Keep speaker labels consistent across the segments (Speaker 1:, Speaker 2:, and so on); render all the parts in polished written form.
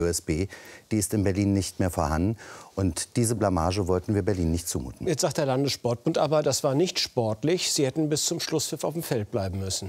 Speaker 1: DOSB, die ist in Berlin nicht mehr vorhanden. Und diese Blamage wollten wir Berlin nicht zumuten.
Speaker 2: Jetzt sagt der Landessportbund aber, das war nicht sportlich. Sie hätten bis zum Schlusspfiff auf dem Feld bleiben müssen.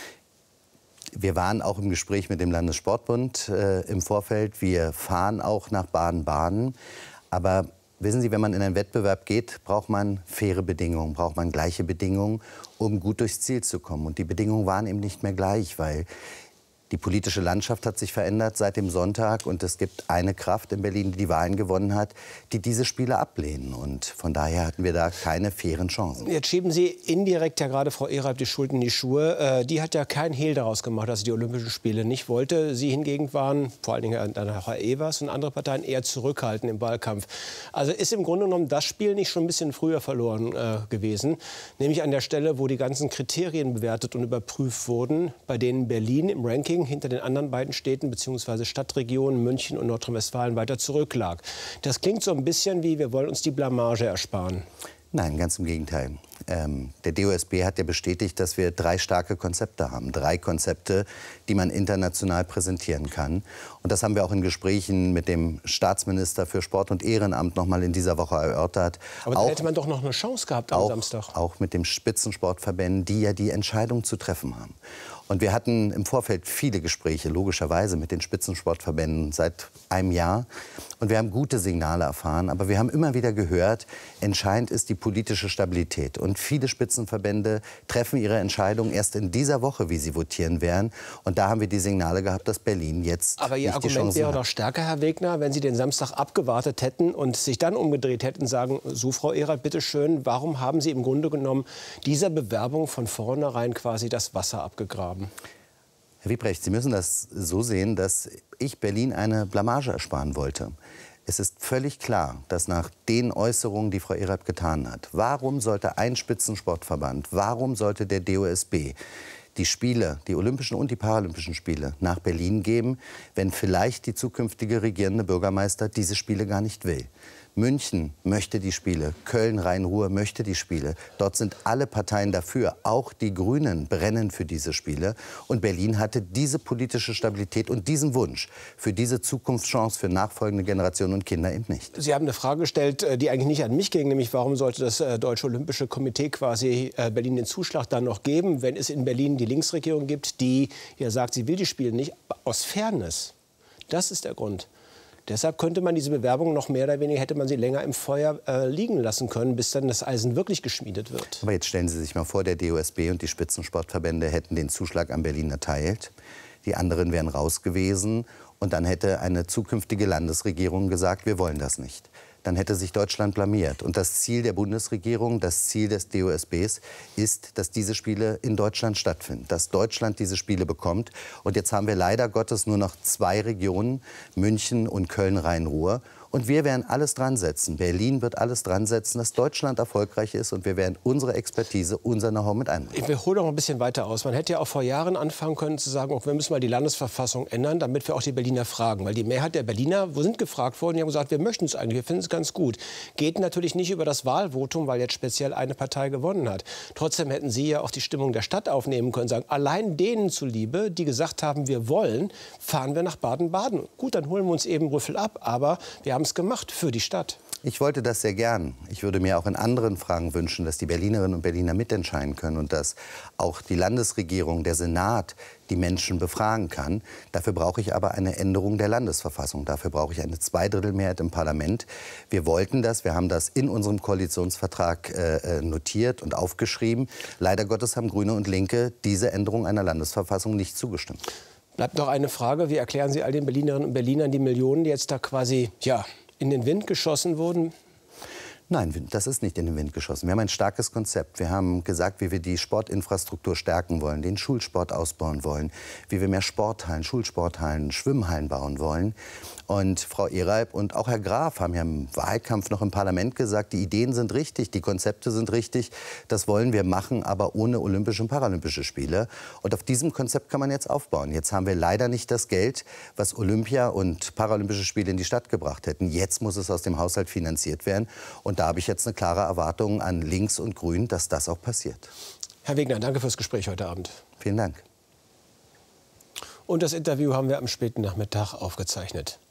Speaker 1: Wir waren auch im Gespräch mit dem Landessportbund im Vorfeld. Wir fahren auch nach Baden-Baden. Aber wissen Sie, wenn man in einen Wettbewerb geht, braucht man faire Bedingungen, braucht man gleiche Bedingungen, um gut durchs Ziel zu kommen. Und die Bedingungen waren eben nicht mehr gleich, weil die politische Landschaft hat sich verändert seit dem Sonntag. Und es gibt eine Kraft in Berlin, die die Wahlen gewonnen hat, die diese Spiele ablehnen. Und von daher hatten wir da keine fairen Chancen.
Speaker 2: Jetzt schieben Sie indirekt ja gerade Frau Ehreib die Schuld in die Schuhe. Die hat ja kein Hehl daraus gemacht, dass sie die Olympischen Spiele nicht wollte. Sie hingegen waren, vor allen Dingen Herr Evers und andere Parteien, eher zurückhaltend im Wahlkampf. Also ist im Grunde genommen das Spiel nicht schon ein bisschen früher verloren gewesen? Nämlich an der Stelle, wo die ganzen Kriterien bewertet und überprüft wurden, bei denen Berlin im Ranking hinter den anderen beiden Städten bzw. Stadtregionen München und Nordrhein-Westfalen weiter zurücklag. Das klingt so ein bisschen wie, wir wollen uns die Blamage ersparen.
Speaker 1: Nein, ganz im Gegenteil. Der DOSB hat ja bestätigt, dass wir 3 starke Konzepte haben. 3 Konzepte, die man international präsentieren kann. Und das haben wir auch in Gesprächen mit dem Staatsminister für Sport und Ehrenamt noch mal in dieser Woche erörtert.
Speaker 2: Aber da hätte man doch noch eine Chance gehabt am Samstag.
Speaker 1: Auch mit den Spitzensportverbänden, die ja die Entscheidung zu treffen haben. Und wir hatten im Vorfeld viele Gespräche, logischerweise, mit den Spitzensportverbänden seit einem Jahr. Und wir haben gute Signale erfahren. Aber wir haben immer wieder gehört, entscheidend ist die politische Stabilität. Und viele Spitzenverbände treffen ihre Entscheidung erst in dieser Woche, wie sie votieren werden. Und da haben wir die Signale gehabt, dass Berlin jetzt
Speaker 2: aber Ihr
Speaker 1: nicht die
Speaker 2: Argument
Speaker 1: Chance
Speaker 2: wäre
Speaker 1: hat.
Speaker 2: doch stärker, Herr Wegner, wenn Sie den Samstag abgewartet hätten und sich dann umgedreht hätten und sagen, so Frau Ehreib, bitte schön, warum haben Sie im Grunde genommen dieser Bewerbung von vornherein quasi das Wasser abgegraben?
Speaker 1: Herr Wiebrecht, Sie müssen das so sehen, dass ich Berlin eine Blamage ersparen wollte. Es ist völlig klar, dass nach den Äußerungen, die Frau Ehreib getan hat, warum sollte ein Spitzensportverband, warum sollte der DOSB die Spiele, die Olympischen und die Paralympischen Spiele, nach Berlin geben, wenn vielleicht die zukünftige regierende Bürgermeister diese Spiele gar nicht will? München möchte die Spiele, Köln, Rhein-Ruhr möchte die Spiele. Dort sind alle Parteien dafür. Auch die Grünen brennen für diese Spiele. Und Berlin hatte diese politische Stabilität und diesen Wunsch für diese Zukunftschance für nachfolgende Generationen und Kinder eben nicht.
Speaker 2: Sie haben eine Frage gestellt, die eigentlich nicht an mich ging, nämlich warum sollte das Deutsche Olympische Komitee quasi Berlin den Zuschlag dann noch geben, wenn es in Berlin die Linksregierung gibt, die ja sagt, sie will die Spiele nicht, aus Fairness. Das ist der Grund. Deshalb könnte man diese Bewerbung noch mehr oder weniger, hätte man sie länger im Feuer liegen lassen können, bis dann das Eisen wirklich geschmiedet wird.
Speaker 1: Aber jetzt stellen Sie sich mal vor, der DOSB und die Spitzensportverbände hätten den Zuschlag an Berlin erteilt. Die anderen wären raus gewesen. Und dann hätte eine zukünftige Landesregierung gesagt, wir wollen das nicht. Dann hätte sich Deutschland blamiert. Und das Ziel der Bundesregierung, das Ziel des DOSBs ist, dass diese Spiele in Deutschland stattfinden, dass Deutschland diese Spiele bekommt. Und jetzt haben wir leider Gottes nur noch 2 Regionen, München und Köln-Rhein-Ruhr. Und wir werden alles dran setzen, Berlin wird alles dran setzen, dass Deutschland erfolgreich ist. Und wir werden unsere Expertise, unser Know-how mit einbringen.
Speaker 2: Wir holen noch ein bisschen weiter aus. Man hätte ja auch vor Jahren anfangen können zu sagen, wir müssen mal die Landesverfassung ändern, damit wir auch die Berliner fragen. Weil die Mehrheit der Berliner sind gefragt worden, die haben gesagt, wir möchten es eigentlich, wir finden es ganz gut. Geht natürlich nicht über das Wahlvotum, weil jetzt speziell eine Partei gewonnen hat. Trotzdem hätten Sie ja auch die Stimmung der Stadt aufnehmen können, sagen, allein denen zuliebe, die gesagt haben, wir wollen, fahren wir nach Baden-Baden. Gut, dann holen wir uns eben Rüffel ab, aber wir haben es gemacht für die Stadt.
Speaker 1: Ich wollte das sehr gern. Ich würde mir auch in anderen Fragen wünschen, dass die Berlinerinnen und Berliner mitentscheiden können und dass auch die Landesregierung, der Senat, die Menschen befragen kann. Dafür brauche ich aber eine Änderung der Landesverfassung. Dafür brauche ich eine Zweidrittelmehrheit im Parlament. Wir wollten das, wir haben das in unserem Koalitionsvertrag notiert und aufgeschrieben. Leider Gottes haben Grüne und Linke diese Änderung einer Landesverfassung nicht zugestimmt.
Speaker 2: Bleibt noch eine Frage, wie erklären Sie all den Berlinerinnen und Berlinern die Millionen, die jetzt da quasi in den Wind geschossen wurden?
Speaker 1: Nein, das ist nicht in den Wind geschossen. Wir haben ein starkes Konzept. Wir haben gesagt, wie wir die Sportinfrastruktur stärken wollen, den Schulsport ausbauen wollen, wie wir mehr Sporthallen, Schulsporthallen, Schwimmhallen bauen wollen. Und Frau Ehreib und auch Herr Graf haben ja im Wahlkampf noch im Parlament gesagt, die Ideen sind richtig, die Konzepte sind richtig, das wollen wir machen, aber ohne Olympische und Paralympische Spiele. Und auf diesem Konzept kann man jetzt aufbauen. Jetzt haben wir leider nicht das Geld, was Olympia und Paralympische Spiele in die Stadt gebracht hätten. Jetzt muss es aus dem Haushalt finanziert werden. Und da habe ich jetzt eine klare Erwartung an Links und Grün, dass das auch passiert.
Speaker 2: Herr Wegner, danke fürs Gespräch heute Abend.
Speaker 1: Vielen Dank.
Speaker 2: Und das Interview haben wir am späten Nachmittag aufgezeichnet.